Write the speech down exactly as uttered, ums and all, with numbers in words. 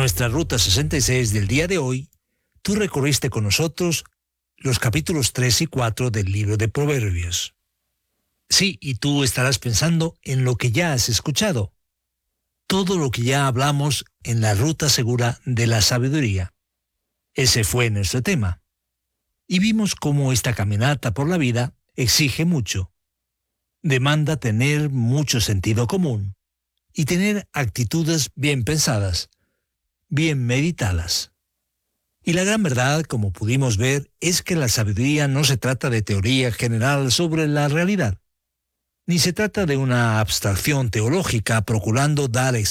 nuestra Ruta sesenta y seis del día de hoy, tú recorriste con nosotros los capítulos tres y cuatro del libro de Proverbios. Sí, y tú estarás pensando en lo que ya has escuchado. Todo lo que ya hablamos en la ruta segura de la sabiduría. Ese fue nuestro tema. Y vimos cómo esta caminata por la vida exige mucho. Demanda tener mucho sentido común y tener actitudes bien pensadas, bien meditadas. Y la gran verdad, como pudimos ver, es que la sabiduría no se trata de teoría general sobre la realidad, ni se trata de una abstracción teológica procurando dar